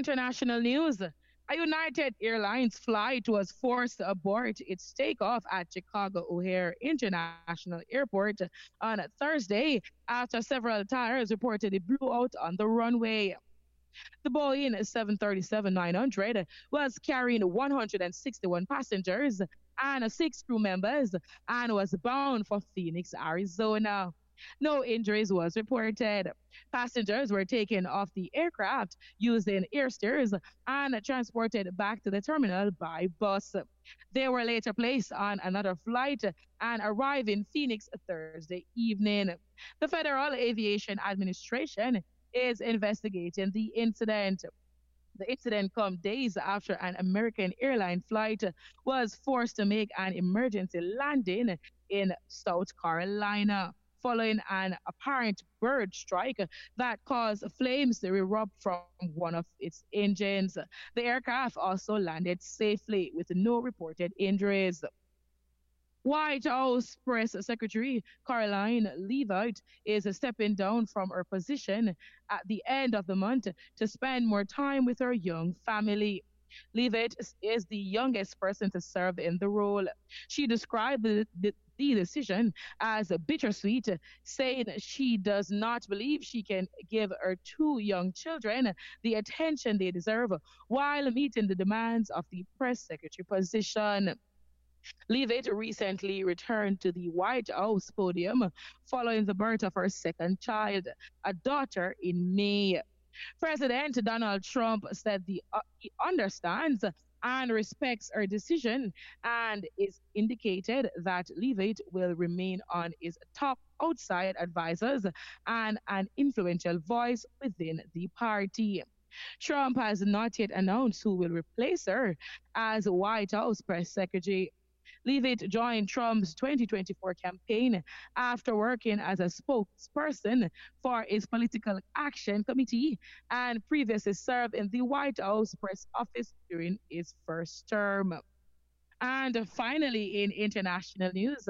International news. A United Airlines flight was forced to abort its takeoff at Chicago O'Hare International Airport on Thursday after several tires reportedly blew out on the runway. The Boeing 737-900 was carrying 161 passengers and six crew members and was bound for Phoenix, Arizona. No injuries was reported. Passengers were taken off the aircraft using airstairs and transported back to the terminal by bus. They were later placed on another flight and arrived in Phoenix Thursday evening. The Federal Aviation Administration is investigating the incident. The incident comes days after an American airline flight was forced to make an emergency landing in South Carolina following an apparent bird strike that caused flames to erupt from one of its engines. The aircraft also landed safely with no reported injuries. White House Press Secretary Caroline Leavitt is stepping down from her position at the end of the month to spend more time with her young family. Leavitt is the youngest person to serve in the role. She described the decision as bittersweet, saying she does not believe she can give her two young children the attention they deserve while meeting the demands of the press secretary position. Leavitt recently returned to the White House podium following the birth of her second child, a daughter, in May. President Donald Trump said he understands and respects her decision and is indicated that Leavitt will remain on his top outside advisors and an influential voice within the party. Trump has not yet announced who will replace her as White House press secretary. Leavitt joined Trump's 2024 campaign after working as a spokesperson for his political action committee and previously served in the White House press office during his first term. And finally, in international news,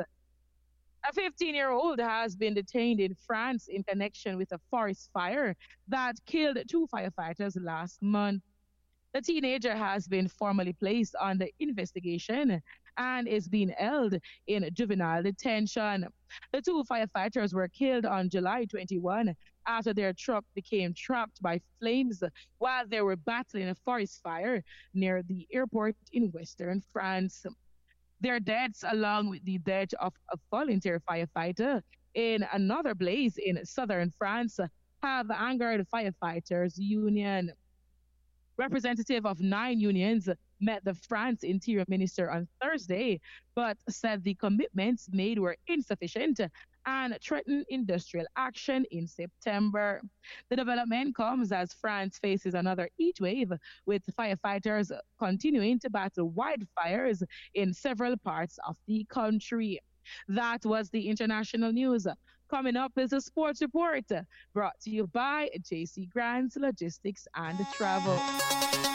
a 15-year-old has been detained in France in connection with a forest fire that killed two firefighters last month. The teenager has been formally placed under investigation and is being held in juvenile detention. The two firefighters were killed on July 21 after their truck became trapped by flames while they were battling a forest fire near the airport in western France. Their deaths, along with the death of a volunteer firefighter in another blaze in southern France, have angered firefighters union. Representative of nine unions met the France interior minister on Thursday, but said the commitments made were insufficient and threatened industrial action in September. The development comes as France faces another heat wave, with firefighters continuing to battle wildfires in several parts of the country. That was the international news. Coming up is a sports report brought to you by JC Grants Logistics and Travel.